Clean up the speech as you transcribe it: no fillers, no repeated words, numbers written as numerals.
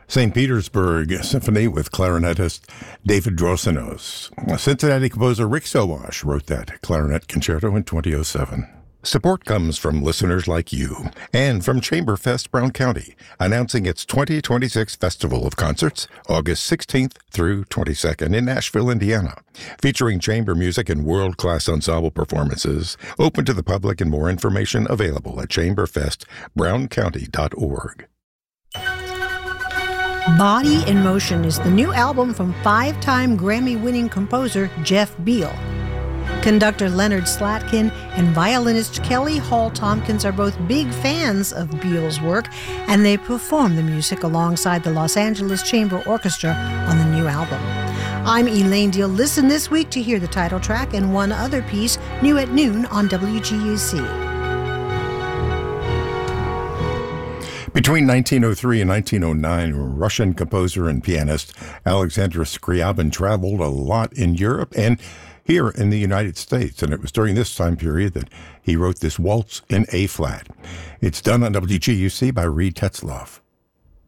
St. Petersburg Symphony with clarinetist David Drossinos. Cincinnati composer Rick Sowash wrote that clarinet concerto in 2007. Support comes from listeners like you and from Chamberfest Brown County, announcing its 2026 Festival of Concerts, August 16th through 22nd in Nashville, Indiana, featuring chamber music and world-class ensemble performances, open to the public and more information available at chamberfestbrowncounty.org. Body in Motion is the new album from five-time Grammy-winning composer Jeff Beal. Conductor Leonard Slatkin and violinist Kelly Hall Tompkins are both big fans of Beal's work, and they perform the music alongside the Los Angeles Chamber Orchestra on the new album. I'm Elaine Deal. Listen this week to hear the title track and one other piece, new at noon on WGUC. Between 1903 and 1909, Russian composer and pianist Alexander Scriabin traveled a lot in Europe and here in the United States, and it was during this time period that he wrote this waltz in A-flat. It's done on WGUC by Reed Tetzlaff.